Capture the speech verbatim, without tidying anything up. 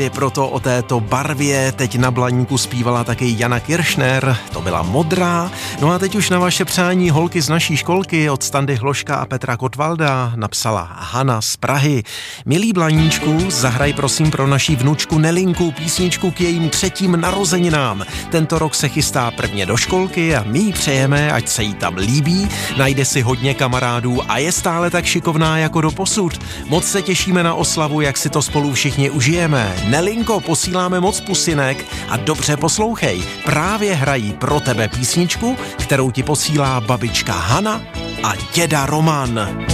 Proto o této barvě teď na Blaníku zpívala taky Jana Kiršner, to byla modrá. No a teď už na vaše přání holky z naší školky od Standy Hloška a Petra Kotvalda napsala Hana z Prahy. Milý Blaníčku, zahraj prosím pro naší vnučku Nelinku písničku k jejím třetím narozeninám. Tento rok se chystá prvně do školky a my jí přejeme, ať se jí tam líbí, najde si hodně kamarádů a je stále tak šikovná jako doposud. Moc se těšíme na oslavu, jak si to spolu všichni užijeme. Nelinko, posíláme moc pusinek a dobře poslouchej. Právě hrají pro tebe písničku, kterou ti posílá babička Hana a děda Roman.